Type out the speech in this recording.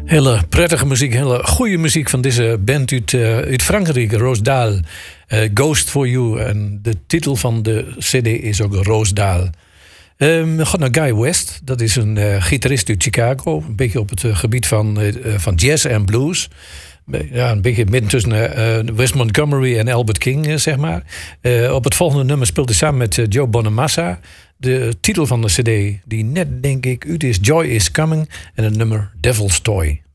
Hele prettige muziek, hele goede muziek van deze band uit Frankrijk, Roosdaal. Ghost for You. En de titel van de CD is ook Roosdaal. We gaan naar Guy West. Dat is een gitarist uit Chicago. Een beetje op het gebied van jazz en blues. Ja, een beetje midden tussen Wes Montgomery en Albert King, zeg maar. Op het volgende nummer speelt hij samen met Joe Bonamassa. De titel van de CD, die net denk ik uit is, Joy is Coming. En het nummer Devil's Toy.